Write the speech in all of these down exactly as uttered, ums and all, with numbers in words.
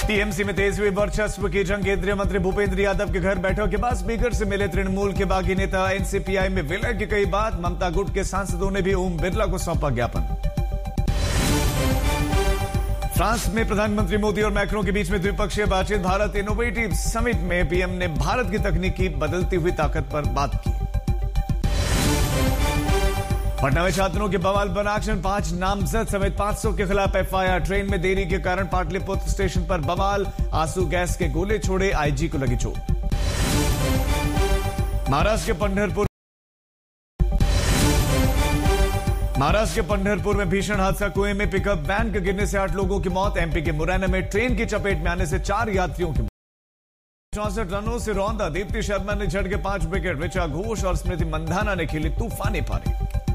TMC में तेज हुई वर्चस्व की जंग। केंद्रीय मंत्री भूपेंद्र यादव के घर बैठक के बाद स्पीकर से मिले तृणमूल के बागी नेता। एनसीपीआई में विलय की कई बात। ममता गुट के सांसदों ने भी ओम बिरला को सौंपा ज्ञापन। फ्रांस में प्रधानमंत्री मोदी और मैक्रों के बीच में द्विपक्षीय बातचीत। भारत इनोवेटिव समिट में पीएम ने भारत की तकनीकी बदलती हुई ताकत पर बात की। पटना में छात्रों के बवाल पर एक्शन। पांच नामजद समेत पांच सौ के खिलाफ एफआईआर। ट्रेन में देरी के कारण पाटलिपुत्र स्टेशन पर बवाल। आंसू गैस के गोले छोड़े, आईजी को लगी चोट। महाराष्ट्र के पंढरपुर महाराष्ट्र के पंढरपुर में भीषण हादसा। कुएं में पिकअप वैन के गिरने से आठ लोगों की मौत। एमपी के मुरैना में ट्रेन की चपेट में आने से चार यात्रियों की मौत। चौसठ रनों से रौंदा। दीप्ति शर्मा ने झटके पांच विकेट। ऋचा घोष और स्मृति मंधाना ने खेली तूफानी पारी।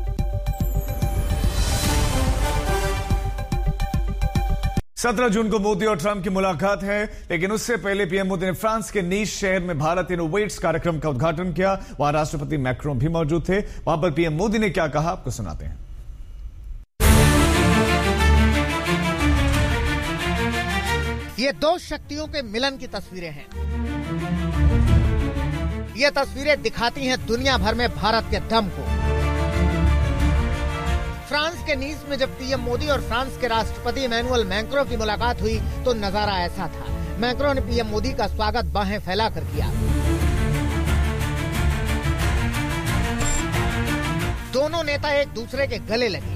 सत्रह जून को मोदी और ट्रंप की मुलाकात है, लेकिन उससे पहले पीएम मोदी ने फ्रांस के नीस शहर में भारत इनोवेट्स कार्यक्रम का उद्घाटन किया। वहां राष्ट्रपति मैक्रों भी मौजूद थे। वहां पर पीएम मोदी ने क्या कहा, आपको सुनाते हैं। ये दो शक्तियों के मिलन की तस्वीरें हैं। ये तस्वीरें दिखाती हैं दुनिया भर में भारत के दम को। फ्रांस के नीस में जब पीएम मोदी और फ्रांस के राष्ट्रपति इमैनुअल मैक्रों की मुलाकात हुई तो नजारा ऐसा था। मैक्रों ने पीएम मोदी का स्वागत बाहें फैलाकर किया। दोनों नेता एक दूसरे के गले लगे।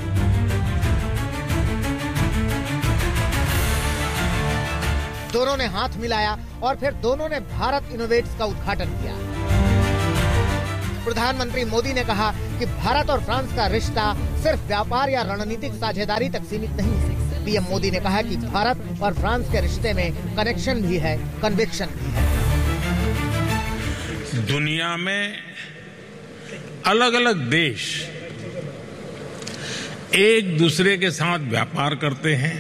दोनों ने हाथ मिलाया और फिर दोनों ने भारत इनोवेट्स का उद्घाटन किया। प्रधानमंत्री मोदी ने कहा कि भारत और फ्रांस का रिश्ता सिर्फ व्यापार या रणनीतिक साझेदारी तक सीमित नहीं है। पीएम मोदी ने कहा कि भारत और फ्रांस के रिश्ते में कनेक्शन भी है, कन्विक्शन भी है। दुनिया में अलग अलग देश एक दूसरे के साथ व्यापार करते हैं।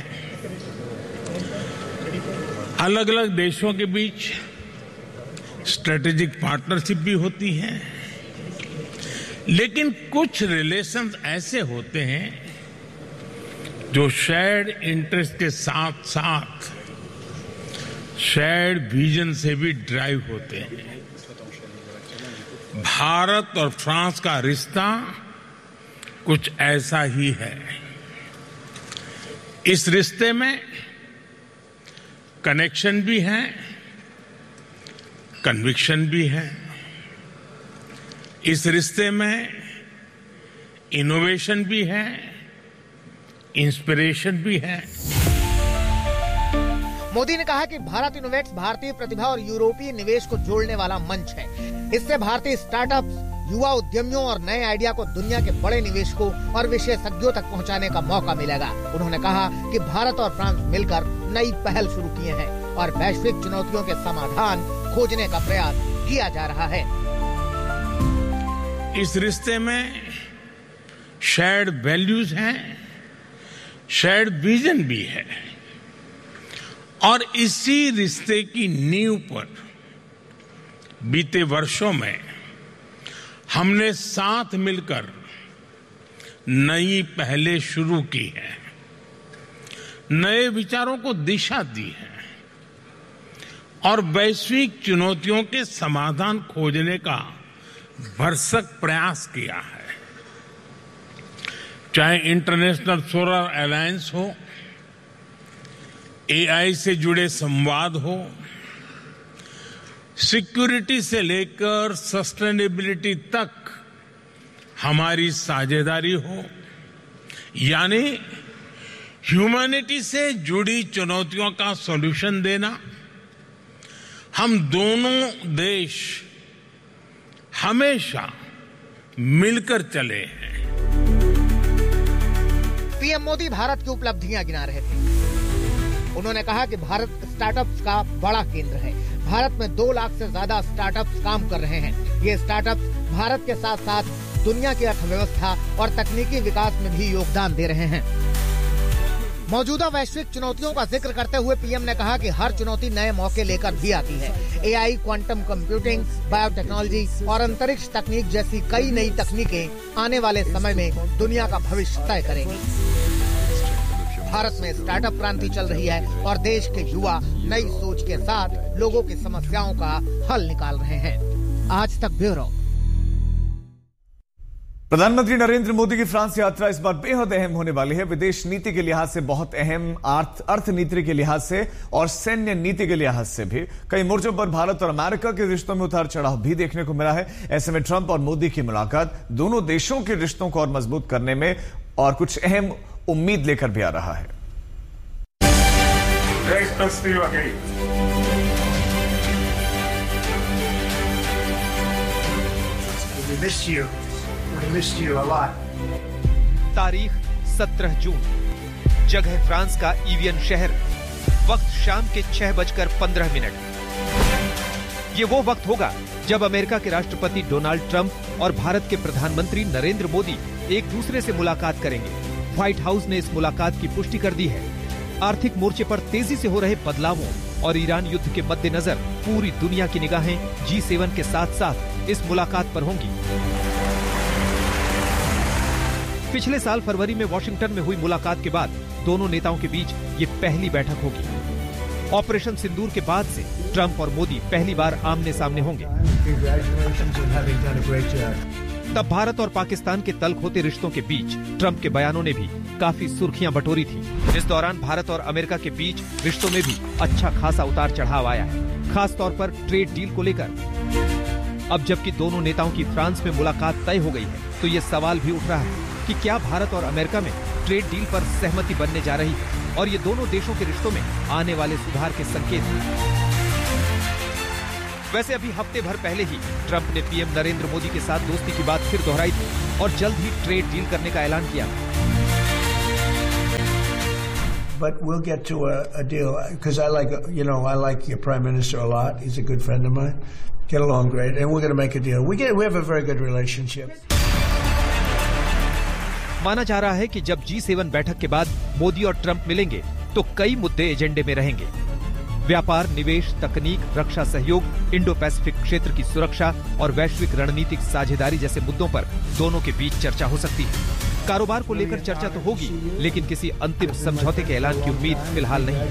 अलग अलग देशों के बीच स्ट्रेटेजिक पार्टनरशिप भी होती है, लेकिन कुछ रिलेशंस ऐसे होते हैं जो शेयर्ड इंटरेस्ट के साथ साथ शेयर्ड विजन से भी ड्राइव होते हैं। भारत और फ्रांस का रिश्ता कुछ ऐसा ही है। इस रिश्ते में कनेक्शन भी है, कन्विक्शन भी है। इस रिश्ते में इनोवेशन भी है, इंस्पिरेशन भी है। मोदी ने कहा कि भारत इनोवेट्स भारतीय प्रतिभा और यूरोपीय निवेश को जोड़ने वाला मंच है। इससे भारतीय स्टार्टअप्स, युवा उद्यमियों और नए आइडिया को दुनिया के बड़े निवेशकों और विशेषज्ञों तक पहुंचाने का मौका मिलेगा। उन्होंने कहा कि भारत और फ्रांस मिलकर नई पहल शुरू किए हैं और वैश्विक चुनौतियों के समाधान खोजने का प्रयास किया जा रहा है। इस रिश्ते में शेयर्ड वैल्यूज हैं, शेयर्ड विजन भी है और इसी रिश्ते की नींव पर बीते वर्षों में हमने साथ मिलकर नई पहलें शुरू की हैं, नए विचारों को दिशा दी है और वैश्विक चुनौतियों के समाधान खोजने का भरसक प्रयास किया है। चाहे इंटरनेशनल सोलर अलायंस हो, एआई से जुड़े संवाद हो, सिक्योरिटी से लेकर सस्टेनेबिलिटी तक हमारी साझेदारी हो, यानी ह्यूमैनिटी से जुड़ी चुनौतियों का सॉल्यूशन देना, हम दोनों देश हमेशा मिलकर चले हैं। पीएम मोदी भारत की उपलब्धियां गिना रहे थे। उन्होंने कहा कि भारत स्टार्टअप्स का बड़ा केंद्र है। भारत में दो लाख से ज्यादा स्टार्टअप्स काम कर रहे हैं। ये स्टार्टअप्स भारत के साथ साथ दुनिया की अर्थव्यवस्था और तकनीकी विकास में भी योगदान दे रहे हैं। मौजूदा वैश्विक चुनौतियों का जिक्र करते हुए पीएम ने कहा कि हर चुनौती नए मौके लेकर भी आती है। एआई, क्वांटम कंप्यूटिंग, बायोटेक्नोलॉजी और अंतरिक्ष तकनीक जैसी कई नई तकनीकें आने वाले समय में दुनिया का भविष्य तय करेंगी। भारत में स्टार्टअप क्रांति चल रही है और देश के युवा नई सोच के साथ लोगों की समस्याओं का हल निकाल रहे हैं। आज तक ब्यूरो। प्रधानमंत्री नरेंद्र मोदी की फ्रांस यात्रा इस बार बेहद अहम होने वाली है। विदेश नीति के लिहाज से बहुत अहम, अर्थ अर्थनीति के लिहाज से और सैन्य नीति के लिहाज से भी कई मोर्चों पर भारत और अमेरिका के रिश्तों में उतार चढ़ाव भी देखने को मिला है। ऐसे में ट्रंप और मोदी की मुलाकात दोनों देशों के रिश्तों को और मजबूत करने में और कुछ अहम उम्मीद लेकर भी आ रहा है। तारीख सत्रह जून, जगह फ्रांस का इवियन शहर, वक्त शाम के छह बजकर पंद्रह मिनट। ये वो वक्त होगा जब अमेरिका के राष्ट्रपति डोनाल्ड ट्रंप और भारत के प्रधानमंत्री नरेंद्र मोदी एक दूसरे से मुलाकात करेंगे। व्हाइट हाउस ने इस मुलाकात की पुष्टि कर दी है। आर्थिक मोर्चे पर तेजी से हो रहे बदलावों और ईरान युद्ध के मद्देनजर पूरी दुनिया की निगाहें जी सेवन के साथ साथ इस मुलाकात पर होंगी। पिछले साल फरवरी में वॉशिंगटन में हुई मुलाकात के बाद दोनों नेताओं के बीच ये पहली बैठक होगी। ऑपरेशन सिंदूर के बाद से ट्रंप और मोदी पहली बार आमने सामने होंगे। तब भारत और पाकिस्तान के तल्ख होते रिश्तों के बीच ट्रंप के बयानों ने भी काफी सुर्खियां बटोरी थी। इस दौरान भारत और अमेरिका के बीच रिश्तों में भी अच्छा खासा उतार चढ़ाव आया है, खास तौर पर ट्रेड डील को लेकर। अब जबकि दोनों नेताओं की फ्रांस में मुलाकात तय हो गई है, तो ये सवाल भी उठ रहा है कि क्या भारत और अमेरिका में ट्रेड डील पर सहमति बनने जा रही है और ये दोनों देशों के रिश्तों में आने वाले सुधार के संकेत हैं। वैसे अभी हफ्ते भर पहले ही ट्रंप ने पीएम नरेंद्र मोदी के साथ दोस्ती की बात फिर दोहराई थी और जल्द ही ट्रेड डील करने का ऐलान किया। But we'll get to a, a deal because I like, you know, I like your prime minister a lot. He's a good friend of mine. Get along great, and we're going to make a deal. We get, we have a very good relationship. माना जा रहा है कि जब जी seven बैठक के बाद मोदी और ट्रंप मिलेंगे तो कई मुद्दे एजेंडे में रहेंगे। व्यापार, निवेश, तकनीक, रक्षा सहयोग, इंडो पैसिफिक क्षेत्र की सुरक्षा और वैश्विक रणनीतिक साझेदारी जैसे मुद्दों पर दोनों के बीच चर्चा हो सकती है। कारोबार को लेकर चर्चा तो होगी, लेकिन किसी अंतिम समझौते के ऐलान की उम्मीद फिलहाल नहीं।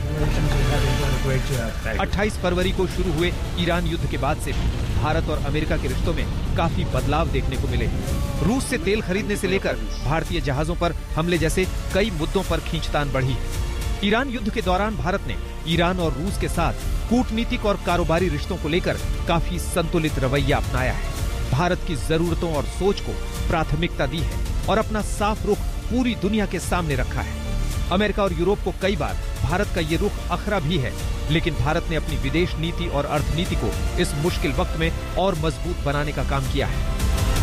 अट्ठाईस फरवरी को शुरू हुए ईरान युद्ध के बाद से भारत और अमेरिका के रिश्तों में काफी बदलाव देखने को मिले। रूस से तेल खरीदने से लेकर भारतीय जहाजों पर हमले जैसे कई मुद्दों पर खींचतान बढ़ी है। ईरान युद्ध के दौरान भारत ने ईरान और रूस के साथ कूटनीतिक और कारोबारी रिश्तों को लेकर काफी संतुलित रवैया अपनाया है। भारत की जरूरतों और सोच को प्राथमिकता दी है और अपना साफ रुख पूरी दुनिया के सामने रखा है। अमेरिका और यूरोप को कई बार भारत का ये रुख अखरा भी है, लेकिन भारत ने अपनी विदेश नीति और अर्थनीति को इस मुश्किल वक्त में और मजबूत बनाने का काम किया है।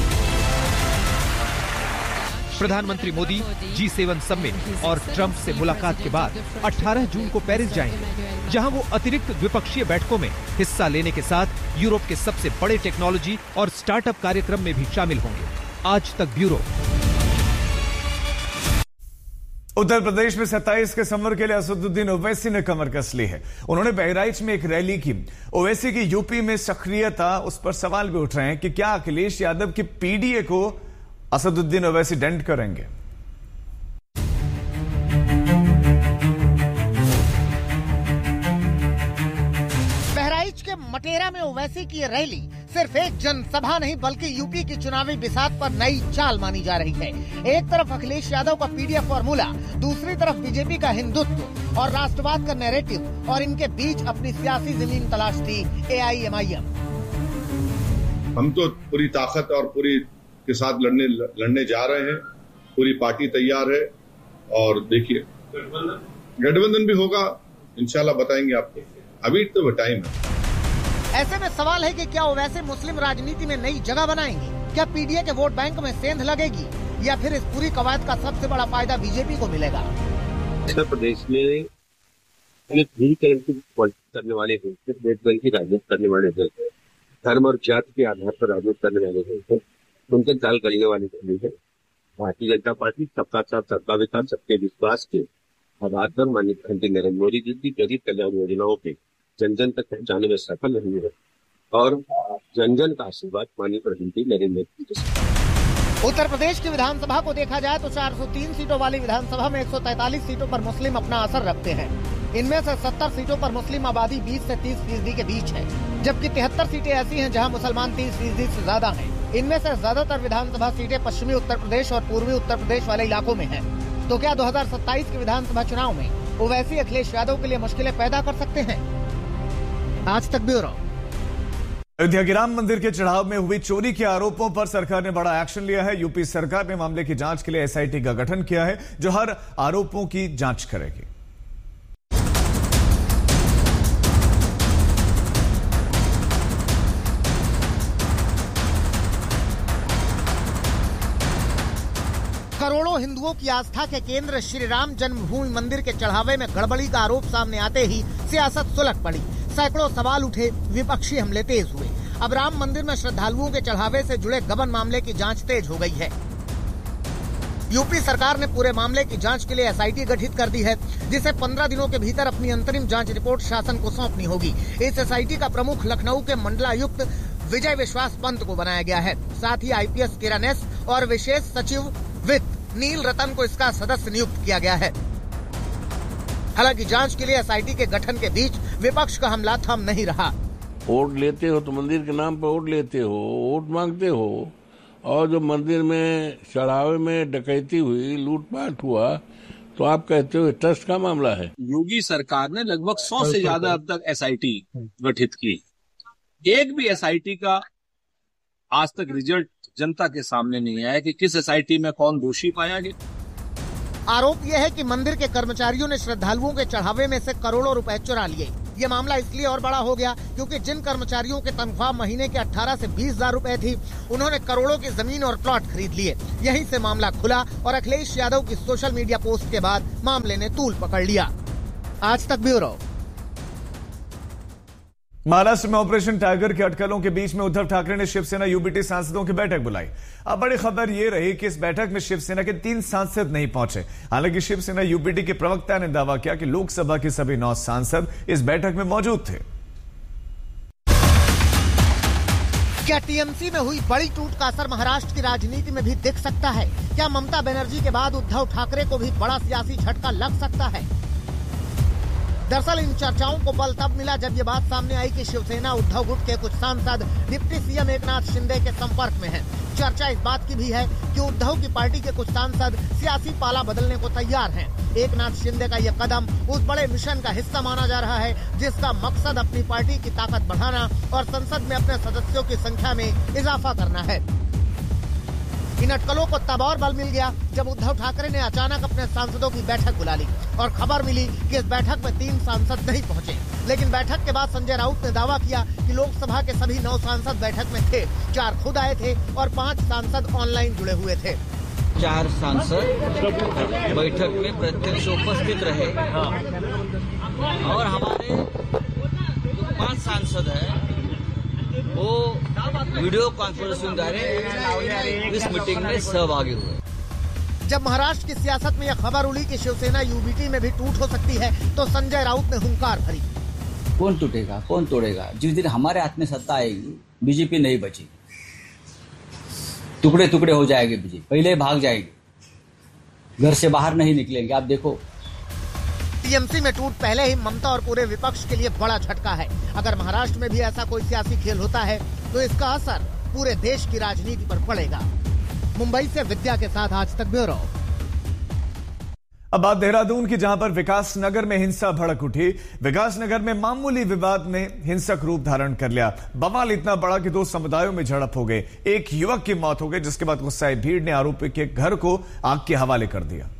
प्रधानमंत्री मोदी जी सेवन समिट और ट्रंप से मुलाकात के बाद अठारह जून को पेरिस जाएंगे, जहां वो अतिरिक्त द्विपक्षीय बैठकों में हिस्सा लेने के साथ यूरोप के सबसे बड़े टेक्नोलॉजी और स्टार्टअप कार्यक्रम में भी शामिल होंगे। आज तक ब्यूरो। उत्तर प्रदेश में सत्ताईस के समर के लिए असदुद्दीन ओवैसी ने कमर कस ली है। उन्होंने बहराइच में एक रैली की। ओवैसी की यूपी में सक्रियता, उस पर सवाल भी उठ रहे हैं कि क्या अखिलेश यादव की पीडीए को असदुद्दीन ओवैसी डेंट करेंगे। बहराइच के मटेरा में ओवैसी की रैली सिर्फ एक जनसभा नहीं बल्कि यूपी की चुनावी बिसात पर नई चाल मानी जा रही है। एक तरफ अखिलेश यादव का पीडीएफ फॉर्मूला, दूसरी तरफ बीजेपी का हिंदुत्व और राष्ट्रवाद का नैरेटिव, और इनके बीच अपनी सियासी जमीन तलाश थी एआईएमआईएम। हम तो पूरी ताकत और पूरी के साथ लड़ने लड़ने जा रहे हैं। पूरी पार्टी तैयार है और देखिए गठबंधन भी होगा, इंशाल्लाह बताएंगे आपको। अभी तो टाइम है। ऐसे में सवाल है कि क्या ओवैसी मुस्लिम राजनीति में नई जगह बनाएंगे? क्या पीडीए के वोट बैंक में सेंध लगेगी या फिर इस पूरी कवायद का सबसे बड़ा फायदा बीजेपी को मिलेगा? उत्तर प्रदेश में करने वाले की राजनीति करने वाले थे, धर्म और जाति के आधार पर राजनीति करने वाले थे, उनके चाल करने वाले थे। भारतीय जनता पार्टी सबका साथ सबका विकास सबके विश्वास के आधार पर माननीय प्रधानमंत्री नरेंद्र मोदी जी की गरीब कल्याण योजनाओं के जन जन तक पहुंचाने में सफल रही है और जन जन का आशीर्वाद माननीय प्रधानमंत्री नरेंद्र मोदी जी। उत्तर प्रदेश की विधानसभा को देखा जाए तो चार सौ तीन सीटों वाली विधानसभा में एक सौ तैंतालीस सीटों पर मुस्लिम अपना असर रखते हैं। इनमें से सत्तर सीटों पर मुस्लिम आबादी बीस से तीस फीसदी के बीच है, जबकि तिहत्तर सीटें ऐसी हैं जहां मुसलमान तीस फीसदी से ज्यादा हैं। इनमें से ज्यादातर विधानसभा सीटें पश्चिमी उत्तर प्रदेश और पूर्वी उत्तर प्रदेश वाले इलाकों में हैं। तो क्या दो हजार सत्ताईस के विधानसभा चुनाव में ओवैसी अखिलेश यादव के लिए मुश्किलें पैदा कर सकते हैं? आज तक ब्यूरो। अयोध्या के राम मंदिर के चढ़ाव में हुई चोरी के आरोपों पर सरकार ने बड़ा एक्शन लिया है। यूपी सरकार ने मामले की जांच के लिए एसआईटी का गठन किया है, जो हर आरोपों की जांच करेगी। करोड़ों हिंदुओं की आस्था के केंद्र श्री राम जन्मभूमि मंदिर के चढ़ावे में गड़बड़ी का आरोप सामने आते ही सियासत सुलग पड़ी। सैकड़ों सवाल उठे, विपक्षी हमले तेज हुए। अब राम मंदिर में श्रद्धालुओं के चढ़ावे से जुड़े गबन मामले की जांच तेज हो गई है। यूपी सरकार ने पूरे मामले की जांच के लिए एसआईटी गठित कर दी है, जिसे पंद्रह दिनों के भीतर अपनी अंतरिम जांच रिपोर्ट शासन को सौंपनी होगी। इस एसआईटी का प्रमुख लखनऊ के मंडलायुक्त विजय विश्वास पंत को बनाया गया है। साथ ही आईपीएस किरण एस और विशेष सचिव वित्त नील रतन को इसका सदस्य नियुक्त किया गया है। हालांकि जांच के लिए एसआईटी के गठन के बीच विपक्ष का हमला थम नहीं रहा। वोट लेते हो तो मंदिर के नाम पर वोट लेते हो, वोट मांगते हो, और जो मंदिर में चढ़ावे में डकैती हुई, लूटपाट हुआ, तो आप कहते हो ट्रस्ट का मामला है। योगी सरकार ने लगभग सौ से ज्यादा अब तक एसआईटी गठित की। एक भी एसआईटी का आज तक रिजल्ट जनता के सामने नहीं आया कि किस एसआईटी में कौन दोषी पाया गया। आरोप यह है कि मंदिर के कर्मचारियों ने श्रद्धालुओं के चढ़ावे में से करोड़ों रुपए चुरा लिए। ये मामला इसलिए और बड़ा हो गया क्योंकि जिन कर्मचारियों के तनख्वाह महीने के अठारह से बीस हजार रूपए थी, उन्होंने करोड़ों की जमीन और प्लॉट खरीद लिए। यहीं से मामला खुला और अखिलेश यादव की सोशल मीडिया पोस्ट के बाद मामले ने तूल पकड़ लिया। आज तक ब्यूरो। महाराष्ट्र में ऑपरेशन टाइगर के अटकलों के बीच में उद्धव ठाकरे ने शिवसेना यूबीटी सांसदों की बैठक बुलाई। अब बड़ी खबर यह रही कि इस बैठक में शिवसेना के तीन सांसद नहीं पहुंचे। हालांकि शिवसेना यूबीटी के प्रवक्ता ने दावा किया कि लोकसभा के सभी नौ सांसद इस बैठक में मौजूद थे। क्या टीएमसी में हुई बड़ी टूट का असर महाराष्ट्र की राजनीति में भी दिख सकता है? क्या ममता बनर्जी के बाद उद्धव ठाकरे को भी बड़ा सियासी झटका लग सकता है? दरअसल इन चर्चाओं को बल तब मिला जब ये बात सामने आई कि शिवसेना उद्धव गुट के कुछ सांसद डिप्टी सीएम एकनाथ शिंदे के संपर्क में हैं। चर्चा इस बात की भी है कि उद्धव की पार्टी के कुछ सांसद सियासी पाला बदलने को तैयार हैं। एकनाथ शिंदे का यह कदम उस बड़े मिशन का हिस्सा माना जा रहा है जिसका मकसद अपनी पार्टी की ताकत बढ़ाना और संसद में अपने सदस्यों की संख्या में इजाफा करना है। इन अटकलों को तब और बल मिल गया जब उद्धव ठाकरे ने अचानक अपने सांसदों की बैठक बुला ली और खबर मिली कि इस बैठक में तीन सांसद नहीं पहुंचे। लेकिन बैठक के बाद संजय राउत ने दावा किया कि लोकसभा के सभी नौ सांसद बैठक में थे। चार खुद आए थे और पांच सांसद ऑनलाइन जुड़े हुए थे। चार सांसद बैठक में प्रत्यक्ष उपस्थित रहे और हमारे जो पांच सांसद हैं वो वीडियो कॉन्फ्रेंसिंग द्वारा इस मीटिंग में सहभागी हुए। जब महाराष्ट्र की सियासत में यह खबर उड़ी कि शिवसेना यूबीटी में भी टूट हो सकती है तो संजय राउत ने हुंकार भरी। कौन टूटेगा, कौन तोड़ेगा? जिस दिन हमारे हाथ में सत्ता आएगी बीजेपी नहीं बची, टुकड़े टुकड़े हो जाएगी बीजेपी, पहले भाग जाएगी, घर से बाहर नहीं निकलेंगे। आप देखो टीएमसी में टूट पहले ही ममता और पूरे विपक्ष के लिए बड़ा झटका है। अगर महाराष्ट्र में भी ऐसा कोई सियासी खेल होता है तो इसका असर पूरे देश की राजनीति पर पड़ेगा। मुंबई से विद्या के साथ आज तक ब्यूरो। अब बात देहरादून की, जहां पर विकास नगर में हिंसा भड़क उठी। विकास नगर में मामूली विवाद में हिंसक रूप धारण कर लिया। बवाल इतना बड़ा कि दो समुदायों में झड़प हो गई। एक युवक की मौत हो गई, जिसके बाद गुस्साई भीड़ ने आरोपी के घर को आग के हवाले कर दिया।